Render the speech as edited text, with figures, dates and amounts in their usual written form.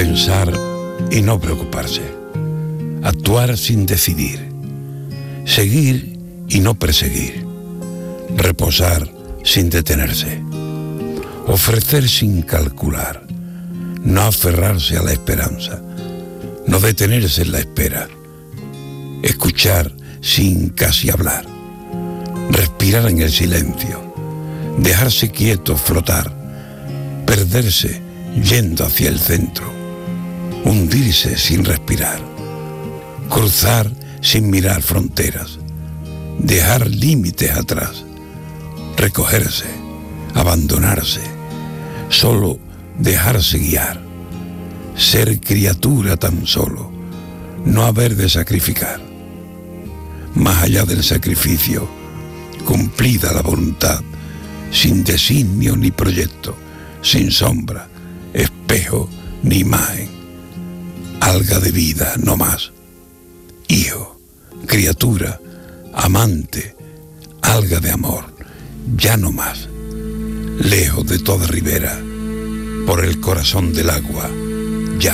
Pensar y no preocuparse. Actuar sin decidir. Seguir y no perseguir. Reposar sin detenerse. Ofrecer sin calcular. No aferrarse a la esperanza. No detenerse en la espera. Escuchar sin casi hablar. Respirar en el silencio. Dejarse quieto, flotar. Perderse yendo hacia el centro. Hundirse sin respirar. Cruzar sin mirar fronteras. Dejar límites atrás. Recogerse. Abandonarse. Solo dejarse guiar. Ser criatura tan solo. No haber de sacrificar. Más allá del sacrificio, cumplida la voluntad, sin designio ni proyecto, sin sombra, espejo ni imagen. Alga de vida, no más. Hijo, criatura, amante, alga de amor, ya no más. Lejos de toda ribera, por el corazón del agua,